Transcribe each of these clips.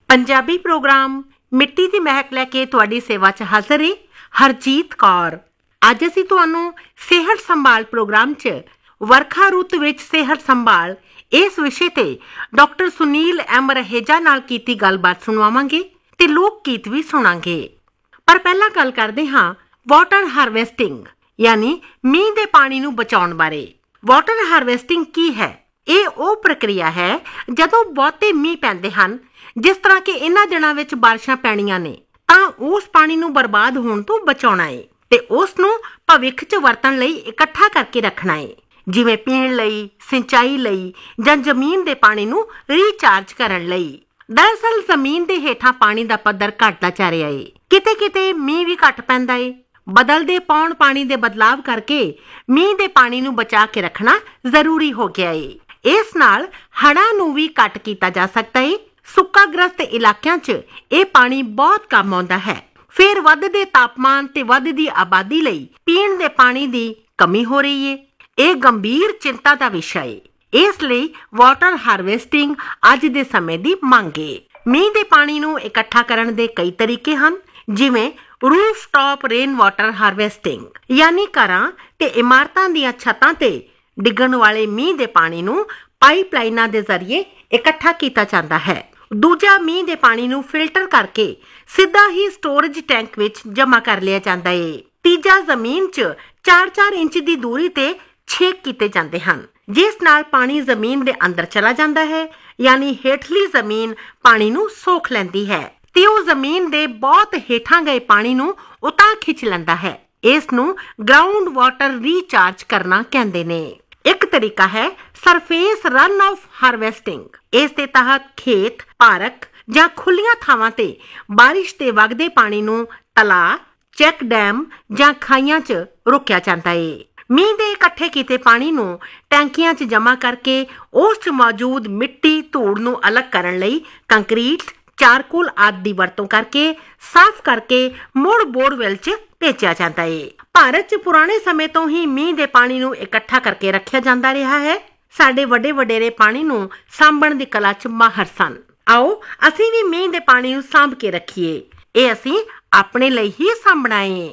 Punjabi programme ਮਿੱਟੀ ਦੀ ਮਹਿਕ ਲੈ ਕੇ ਤੁਹਾਡੀ ਸੇਵਾ 'ਚ ਹਾਜ਼ਰ ਹੈ ਹਰਜੀਤ ਕੌਰ। ਅੱਜ ਅਸੀਂ ਤੁਹਾਨੂੰ ਸਿਹਤ ਸੰਭਾਲ ਪ੍ਰੋਗਰਾਮ 'ਚ ਵਰਖਾ ਰੁੱਤ ਵਿੱਚ ਸਿਹਤ ਸੰਭਾਲ ਇਸ ਵਿਸ਼ੇ ਤੇ ਡਾਕਟਰ ਸੁਨੀਲ ਐਮ ਰਹੇਜਾ ਨਾਲ ਕੀਤੀ ਗੱਲਬਾਤ ਸੁਣਵਾਵਾਂਗੇ ਤੇ ਲੋਕ ਗੀਤ ਵੀ ਸੁਣਾਂਗੇ। ਪਰ ਪਹਿਲਾਂ ਗੱਲ ਕਰਦੇ ਹਾਂ ਵਾਟਰ ਹਾਰਵੈਸਟਿੰਗ ਯਾਨੀ ਮੀਂਹ ਦੇ ਪਾਣੀ ਨੂੰ ਬਚਾਉਣ ਬਾਰੇ। ਵਾਟਰ ਹਾਰਵੈਸਟਿੰਗ ਕੀ ਹੈ? ਇਹ ਉਹ ਪ੍ਰਕਿਰਿਆ ਹੈ ਜਦੋਂ ਬਹੁਤੇ ਮੀਂਹ ਪੈਂਦੇ ਹਨ, ਜਿਸ ਤਰ੍ਹਾਂ ਕਿ ਇਹਨਾਂ ਦਿਨਾਂ ਵਿੱਚ ਬਾਰਿਸ਼ਾਂ ਪੈਣੀਆਂ ਨੇ, ਤਾਂ ਉਸ ਪਾਣੀ ਨੂੰ ਬਰਬਾਦ ਹੋਣ ਤੋਂ ਬਚਾਉਣਾ ਹੈ ਤੇ ਉਸ ਨੂੰ ਭਵਿੱਖ 'ਚ ਵਰਤਣ ਲਈ ਇਕੱਠਾ ਕਰਕੇ ਰੱਖਣਾ ਹੈ, ਜਿਵੇਂ ਪੀਣ ਲਈ, ਸਿੰਚਾਈ ਲਈ ਜਾਂ ਜ਼ਮੀਨ ਦੇ ਪਾਣੀ ਨੂੰ ਰੀਚਾਰਜ ਕਰਨ ਲਈ। ਦਰਅਸਲ ਜ਼ਮੀਨ ਦੇ ਹੇਠਾਂ ਪਾਣੀ ਦਾ ਪੱਧਰ ਘਟਦਾ ਜਾ ਰਿਹਾ ਹੈ। ਕਿਤੇ ਕਿਤੇ ਮੀਂਹ ਵੀ ਘੱਟ ਪੈਂਦਾ ਹੈ। ਬਦਲਦੇ ਪੌਣ ਪਾਣੀ ਦੇ ਬਦਲਾਵ ਕਰਕੇ ਮੀਂਹ ਦੇ ਪਾਣੀ ਨੂੰ ਬਚਾ ਕੇ ਰੱਖਣਾ ਜ਼ਰੂਰੀ ਹੋ ਗਿਆ ਹੈ। ਇਸ ਨਾਲ ਹੜ੍ਹਾਂ ਨੂੰ ਵੀ ਘੱਟ ਕੀਤਾ ਜਾ ਸਕਦਾ ਹੈ। ਸੁੱਕਾਗ੍ਰਸਤ ਇਲਾਕਿਆਂ 'ਚ ਇਹ ਪਾਣੀ ਬਹੁਤ ਕੰਮ ਆਉਂਦਾ ਹੈ। ਫਿਰ ਵੱਧਦੇ ਤਾਪਮਾਨ ਤੇ ਵੱਧਦੀ ਆਬਾਦੀ ਲਈ ਪੀਣ ਦੇ ਪਾਣੀ ਦੀ ਕਮੀ ਹੋ ਰਹੀ ਹੈ। ਇਹ ਗੰਭੀਰ ਚਿੰਤਾ ਦਾ ਵਿਸ਼ਾ ਹੈ। ਇਸ ਲਈ ਵਾਟਰ ਹਾਰਵੈਸਟਿੰਗ ਅੱਜ ਦੇ ਸਮੇਂ ਦੀ ਮੰਗ ਹੈ। ਮੀਂਹ ਦੇ ਪਾਣੀ ਨੂੰ ਇਕੱਠਾ ਕਰਨ ਦੇ ਕਈ ਤਰੀਕੇ ਹਨ, ਜਿਵੇਂ ਰੂਫਟਾਪ ਰੇਨ ਵਾਟਰ ਹਾਰਵੈਸਟਿੰਗ, ਯਾਨੀ ਘਰਾਂ ਤੇ ਇਮਾਰਤਾਂ ਦੀਆਂ ਛੱਤਾਂ ਤੇ ਡਿੱਗਣ ਵਾਲੇ ਮੀਂਹ ਦੇ ਪਾਣੀ ਨੂੰ ਪਾਈਪਲਾਈਨਾਂ ਦੇ ਜ਼ਰੀਏ ਇਕੱਠਾ ਕੀਤਾ ਜਾਂਦਾ ਹੈ। ਦੂਜਾ, ਮੀਂਹ ਦੇ ਪਾਣੀ ਨੂੰ ਫਿਲਟਰ ਕਰਕੇ ਸਿੱਧਾ ਹੀ ਸਟੋਰੇਜ ਟੈਂਕ ਵਿੱਚ ਜਮ੍ਹਾਂ ਕਰ ਲਿਆ ਜਾਂਦਾ ਹੈ। ਤੀਜਾ, ਜ਼ਮੀਨ 'ਚ 4-4 ਇੰਚ ਦੀ ਦੂਰੀ ਤੇ ਛੇਕ ਕੀਤੇ ਜਾਂਦੇ ਹਨ, ਜਿਸ ਨਾਲ ਪਾਣੀ ਜ਼ਮੀਨ ਦੇ ਅੰਦਰ ਚਲਾ ਜਾਂਦਾ ਹੈ, ਯਾਨੀ ਹੇਠਲੀ ਜ਼ਮੀਨ ਪਾਣੀ ਨੂੰ ਸੋਖ ਲੈਂਦੀ ਹੈ ਤੇ ਉਹ ਜ਼ਮੀਨ ਦੇ ਬਹੁਤ ਹੇਠਾਂ ਗਏ ਪਾਣੀ ਨੂੰ ਉਤਾਂਹ ਖਿੱਚ ਲੈਂਦਾ ਹੈ। ਇਸ ਨੂੰ ਗਰਾਊਂਡ ਵਾਟਰ ਰੀਚਾਰਜ ਕਰਨਾ ਕਹਿੰਦੇ ਨੇ। ਇੱਕ ਤਰੀਕਾ ਹੈ ਸਰਫੇਸ ਰਨ ਆਫ ਹਾਰਵੈਸਟਿੰਗ। ਇਸ ਦੇ ਤਹਿਤ ਖੇਤ, ਪਾਰਕ ਜਾਂ ਖੁੱਲੀਆਂ ਥਾਵਾਂ ਤੇ ਬਾਰਿਸ਼ ਦੇ ਵਗਦੇ ਪਾਣੀ ਨੂੰ ਤਲਾਅ, ਚੈੱਕ ਡੈਮ ਜਾਂ ਖਾਈਆਂ 'ਚ ਰੋਕਿਆ ਜਾਂਦਾ ਹੈ। ਮੀਂਹ ਦੇ ਇਕੱਠੇ ਕੀਤੇ ਪਾਣੀ ਨੂੰ ਟੈਂਕੀਆਂ 'ਚ ਜਮ੍ਹਾਂ ਕਰਕੇ ਉਸ 'ਚ ਮੌਜੂਦ ਮਿੱਟੀ, ਧੂੜ ਨੂੰ ਅਲੱਗ ਕਰਨ ਲਈ ਕੰਕਰੀਟ, ਚਾਰਕੋਲ ਆਦਿ ਦੀ ਵਰਤੋਂ ਕਰਕੇ ਸਾਫ਼ ਕਰਕੇ ਮੁੜ ਬੋਰਵੈਲ 'ਚ ਭੇਜਿਆ ਜਾਂਦਾ ਹੈ। ਭਾਰਤ 'ਚ ਪੁਰਾਣੇ ਸਮੇਂ ਤੋਂ ਹੀ ਮੀਂਹ ਦੇ ਪਾਣੀ ਨੂੰ ਇਕੱਠਾ ਕਰਕੇ ਰੱਖਿਆ ਜਾਂਦਾ ਰਿਹਾ ਹੈ। ਸਾਡੇ ਵੱਡੇ ਵਡੇਰੇ ਪਾਣੀ ਨੂੰ ਸਾਂਭਣ ਦੀ ਕਲਾ 'ਚ ਮਾਹਰ ਸਨ। ਆਓ ਅਸੀਂ ਵੀ ਮੀਂਹ ਦੇ ਪਾਣੀ ਨੂੰ ਸਾਂਭ ਕੇ ਰੱਖੀਏ। ਇਹ ਅਸੀਂ ਆਪਣੇ ਲਈ ਹੀ ਸਾਂਭਣਾ ਹੈ।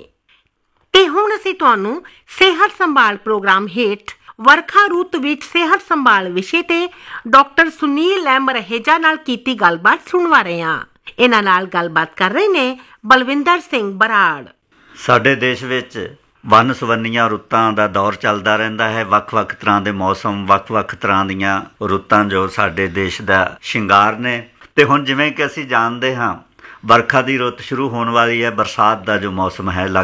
ਤੇ ਹੁਣ ਅਸੀਂ ਤੁਹਾਨੂੰ ਸਿਹਤ ਸੰਭਾਲ ਪ੍ਰੋਗਰਾਮ ਹੇਠ ਵਰਖਾ ਰੁੱਤ ਵਿੱਚ ਸਿਹਤ ਸੰਭਾਲ ਵਿਸ਼ੇ ਤੇ ਡਾਕਟਰ ਸੁਨੀਲ ਐਮ ਰਹੇਜਾ ਨਾਲ ਕੀਤੀ ਗੱਲਬਾਤ ਸੁਣਵਾ ਰਹੇ ਹਾਂ। ਇਹਨਾਂ ਨਾਲ ਗੱਲਬਾਤ ਕਰ ਰਹੇ ਨੇ ਬਲਵਿੰਦਰ ਸਿੰਘ ਬਰਾੜ। ਸਾਡੇ ਦੇਸ਼ ਵਿੱਚ ਵੰਨ-ਸੁਵੰਨੀਆਂ ਰੁੱਤਾਂ ਦਾ ਦੌਰ ਚੱਲਦਾ ਰਹਿੰਦਾ ਹੈ। ਵੱਖ-ਵੱਖ ਤਰ੍ਹਾਂ ਦੇ ਮੌਸਮ, ਵੱਖ-ਵੱਖ ਤਰ੍ਹਾਂ ਦੀਆਂ ਰੁੱਤਾਂ ਜੋ ਸਾਡੇ ਦੇਸ਼ ਦਾ ਸ਼ਿੰਗਾਰ ਨੇ। ਤੇ ਹੁਣ ਜਿਵੇਂ ਕਿ ਅਸੀਂ ਜਾਣਦੇ ਹਾਂ, ਵਰਖਾ ਦੀ ਰੁੱਤ ਸ਼ੁਰੂ ਹੋਣ ਵਾਲੀ ਹੈ। ਬਰਸਾਤ ਦਾ ਜੋ ਮੌਸਮ ਹੈ